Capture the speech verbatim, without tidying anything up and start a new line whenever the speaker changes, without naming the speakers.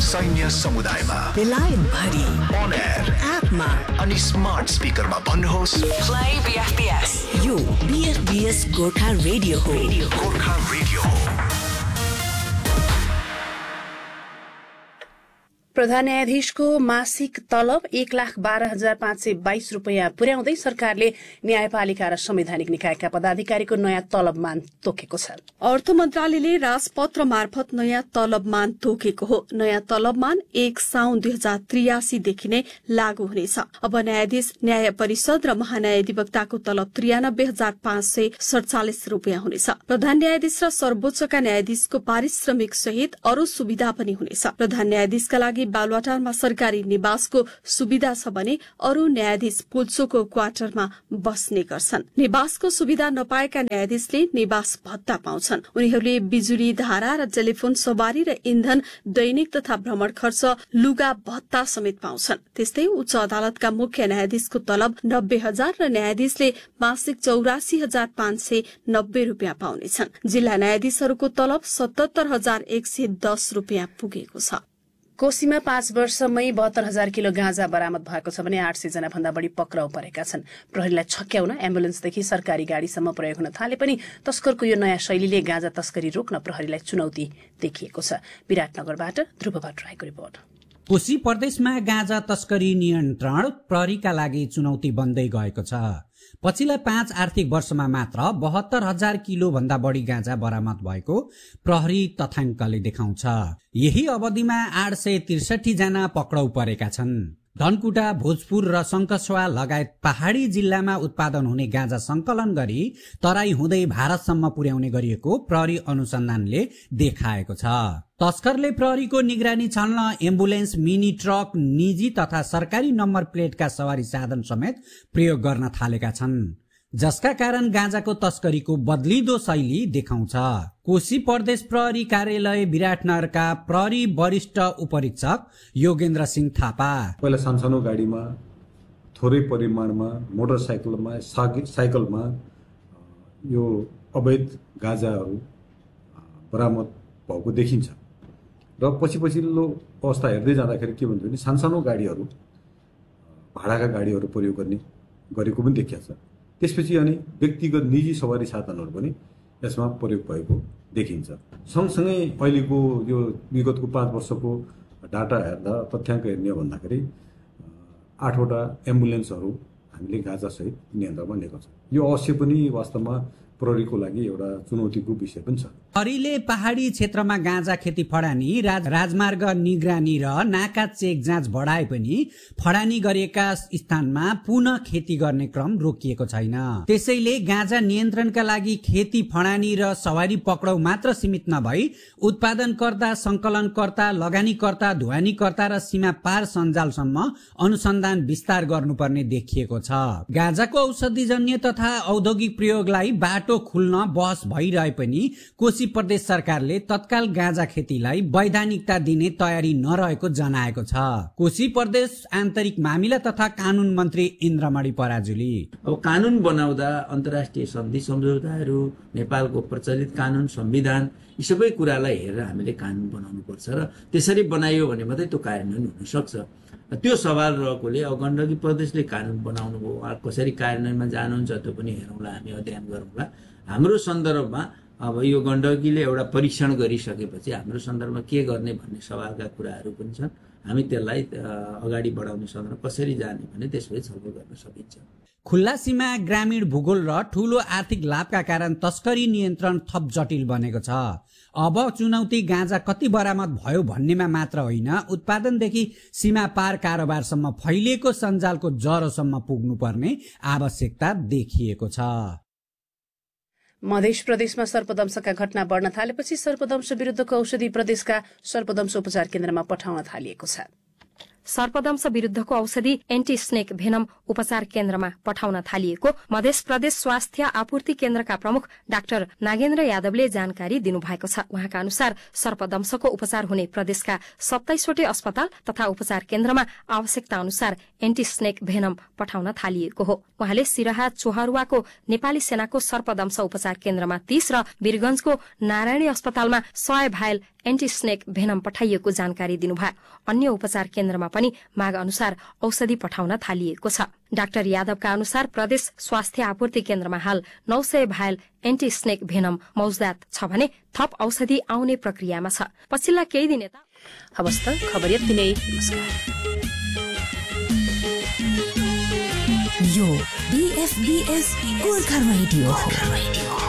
सैन्य समुदायमा,
बेलायत भरि,
on air,
एपमा
अनि स्मार्ट स्पिकरमा भन्नुहोस्
play B F B S। यो B F B S Gorkha radio हो।
गोर्खा रेडियो हो।
प्रधान न्यायाधीशको मासिक तलब एक लाख बाह्र हजार पाँच सय बाइस रुपियाँ पुर्याउँदै सरकारले न्यायपालिका र संवैधानिक निकायका पदाधिकारीको नयाँ तलबमान तोकेको छ।
अर्थ मन्त्रालयले राजपत्र मार्फत नयाँ तलबमान तोकेको हो। नयाँ तलबमान एक साउन दुई हजार त्रियासीदेखि नै लागू हुनेछ। अब न्यायाधीश, न्याय परिषद र महान्यायाधिवक्ताको तलब त्रियानब्बे हजार पाँच सय सड़चालिस रुपियाँ हुनेछ। प्रधान न्यायाधीश र सर्वोच्चका न्यायाधीशको पारिश्रमिक सहित अरू सुविधा पनि हुनेछ। प्रधान न्यायाधीशका लागि बालुवाटारमा सरकारी निवासको सुविधा छ भने अरू न्यायाधीश पोल्चोको क्वार्टरमा बस्ने गर्छन्। निवासको सुविधा नपाएका न्यायाधीशले निवास भत्ता पाउँछन्। उनीहरूले बिजुली, धारा र टेलिफोन सवारी र इन्धन, दैनिक तथा भ्रमण खर्च, लुगा भत्ता समेत पाउँछन्। त्यस्तै उच्च अदालतका मुख्य न्यायाधीशको तलब नब्बे हजार र न्यायाधीशले मासिक चौरासी हजार पाँच सय नब्बे रुपियाँ पाउनेछन्। जिल्ला न्यायाधीशहरूको तलब सतहत्तर हजार एक सय दस रुपियाँ पुगेको छ।
कोशीमा पाँच वर्षमै बहत्तर हजार किलो गाँजा बरामद भएको छ भने आठ सय जना भन्दा बढ़ी पक्राउ परेका छन्। प्रहरीलाई छक्याउन एम्बुलेन्सदेखि सरकारी गाड़ीसम्म प्रयोग हुन थाले पनि तस्करको यो नयाँ शैलीले गाँजा तस्करी रोक्न प्रहरीलाई चुनौती देखिएको छ। विराटनगरबाट ध्रुव भट्टराईको रिपोर्ट।
कोशी प्रदेशमा गाँजा तस्करी नियन्त्रण प्रहरीका लागि चुनौती बन्दै गएको छ। पछिल्ला पाँच आर्थिक वर्षमा मात्र बहत्तर हजार किलो भन्दा बढ़ी गाँजा बरामद भएको प्रहरी तथ्याङ्कले देखाउँछ। यही अवधिमा आठ सय त्रिसठी जना पक्राउ परेका छन्। धनकुटा, भोजपुर र शंखसुवा लगायत पहाड़ी जिल्लामा उत्पादन हुने गाँजा संकलन गरी तराई हुँदै भारतसम्म पुर्याउने गरिएको प्रहरी अनुसन्धानले देखाएको छ। तस्करले प्रहरीको निगरानी छल्न एम्बुलेन्स, मिनी ट्रक, निजी तथा सरकारी नम्बर प्लेटका सवारी साधन समेत प्रयोग गर्न थालेका छन्, जसका कारण गाँजाको तस्करीको बदलिदो शैली देखाउँछ। कोशी प्रदेश प्रहरी कार्यालय विराटनगरका प्रहरी वरिष्ठ उपरीक्षक योगेन्द्र सिंह थापा
पहिला सानसानो गाडीमा, थोरै परिमाणमा, मोटरसाइकलमा, साइकलमा यो अवैध गाँजाहरू बरामद भएको देखिन्छ र पछि पछिल्लो अवस्था हेर्दै जाँदाखेरि के भन्छ भने सानसानो गाडीहरू, भाडाका गाडीहरू प्रयोग गर्ने गरेको पनि देखिएको छ। त्यसपछि अनि व्यक्तिगत निजी सवारी साधनहरू पनि यसमा प्रयोग भएको देखिन्छ। सँगसँगै अहिलेको यो विगतको पाँच वर्षको डाटा हेर्दा, तथ्याङ्क हेर्ने हो भन्दाखेरि आठवटा एम्बुलेन्सहरू हामीले गाँजासहित नियन्त्रणमा लिएको छ। यो अवश्य पनि वास्तवमा प्रहरीको लागि एउटा चुनौतीको विषय पनि छ।
प्रहरीले पहाड़ी क्षेत्रमा गाँजा खेती फडानी, राज, राजमार्ग निगरानी र नाका चेक जाँच बढाए पनि फडानी गरिएका स्थानमा पुनः खेती गर्ने क्रम रोकिएको छैन। त्यसैले गाँजा नियन्त्रणका लागि खेती, फडानी र सवारी पक्राउ मात्र सीमित नभई उत्पादनकर्ता, संकलनकर्ता, लगानीकर्ता, ढुवानीकर्ता र सीमा पार सञ्जालसम्म अनुसन्धान विस्तार गर्नुपर्ने देखिएको छ। गाँजाको औषधिजन्य तथा औद्योगिक प्रयोगलाई बाटो खुल्न बहस भइरहे पनि कोशी प्रदेश सरकारले तत्काल गाँजा खेतीलाई वैधानिकता दिने तयारी नरहेको जनाएको छ। कोशी प्रदेश आन्तरिक मामिला तथा कानून मन्त्री इन्द्रमणि पराजुली
अब कानून बनाउँदा अन्तर्राष्ट्रिय सन्धि सम्झौताहरू, नेपालको प्रचलित कानून, संविधान, यी सबै कुरालाई हेरेर हामीले कानून बनाउनु पर्छ र त्यसरी बनाइयो भने मात्रै त्यो कार्यान्वयन हुन सक्छ। त्यो सवाल रहेकोले अब गण्डकी प्रदेशले कानून बनाउनु भयो, कसरी कार्यान्वयनमा जानुहुन्छ त्यो पनि हेरौँला, हामी अध्ययन गरौँला। हाम्रो सन्दर्भमा अब यो गण्डकीले एउटा परीक्षण गरिसकेपछि हाम्रो सन्दर्भमा के गर्ने भन्ने सवालका कुराहरू पनि छन्। हामी त्यसलाई अगाडि बढाउने सन्दर्भ कसरी जाने भने त्यसपछि छलफल गर्न सकिन्छ।
खुल्ला सीमा, ग्रामीण भूगोल र ठूलो आर्थिक लाभका कारण तस्करी नियन्त्रण थप जटिल बनेको छ। अब चुनौती गाँजा कति बरामद भयो भन्नेमा मात्र होइन, उत्पादनदेखि सीमा पार कारोबारसम्म फैलिएको सञ्जालको जरोसम्म पुग्नुपर्ने आवश्यकता देखिएको छ।
मध्य प्रदेशमा सर्पदंशका घटना बढ्न थालेपछि सर्पदंश विरुद्धको औषधि प्रदेशका सर्पदंश उपचार केन्द्रमा पठाउन थालिएको छ।
सर्पदंश विरुद्धको औषधि एन्टी स्नेक भेनम उपचार केन्द्रमा पठाउन थालिएको मध्य प्रदेश स्वास्थ्य आपूर्ति केन्द्रका प्रमुख डाक्टर नागेन्द्र यादवले जानकारी दिनुभएको छ। उहाँका अनुसार सर्पदंशको उपचार हुने प्रदेशका सत्ताइसवटै अस्पताल तथा उपचार केन्द्रमा आवश्यकता अनुसार एन्टी स्नेक भेनम पठाउन थालिएको हो। उहाँले सिराहा चोहरुवाको नेपाली सेनाको सर्पदंश उपचार केन्द्रमा तीस र वीरगंजको नारायणी अस्पतालमा सय भाइल एन्टी स्नेक भेनम पठाइएको जानकारी दिनुभयो। अन्य उपचार केन्द्रमा पनि माग अनुसार औषधि पठाउन थालिएको छ। डाक्टर यादवका अनुसार प्रदेश स्वास्थ्य आपूर्ति केन्द्रमा हाल नौ सय भायल एन्टी स्नेक भेनम मौजदात छ भने थप औषधि आउने प्रक्रियामा छ। पछिल्ला केही दिन यता
हवस् त खबर यति नै। नमस्कार।
यो बीएफबीएस गोर्खा रेडियो हो।